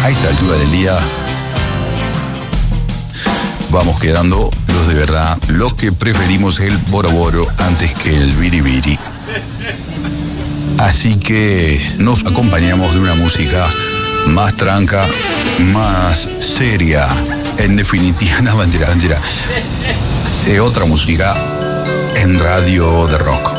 a esta altura del día vamos quedando los de verdad, los que preferimos el boroboro antes que el biribiri. Así que nos acompañamos de una música más tranca, más seria, en definitiva, no, mentira, otra música en radio de rock.